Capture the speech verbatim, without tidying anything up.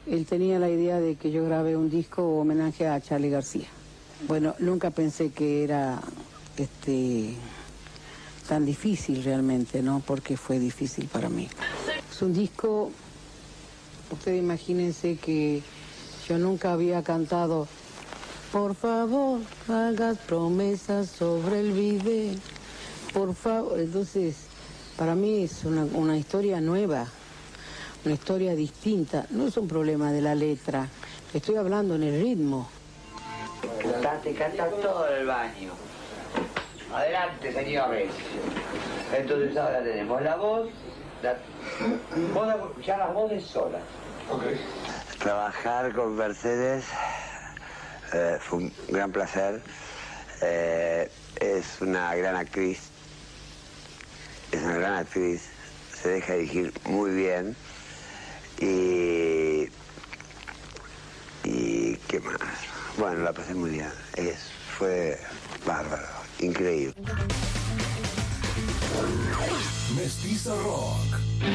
él tenía la idea de que yo grabé un disco homenaje a Charly García. Bueno, nunca pensé que era este, tan difícil realmente, ¿no? Porque fue difícil para mí. Es un disco, ustedes imagínense que yo nunca había cantado por favor, hagas promesas sobre el video, por favor. Entonces, para mí es una, una historia nueva, una historia distinta. No es un problema de la letra, estoy hablando en el ritmo. Cantaste, cantaste todo el baño. Adelante, señores. Entonces ahora tenemos la voz. La... Vos escuchar las voces solas. Okay. Trabajar con Mercedes eh, fue un gran placer. Eh, es una gran actriz. Es una gran actriz. Se deja dirigir muy bien. Y... ¿Y qué más? Bueno, la pasé muy bien. Es, fue bárbaro, increíble. Mestiza Rock.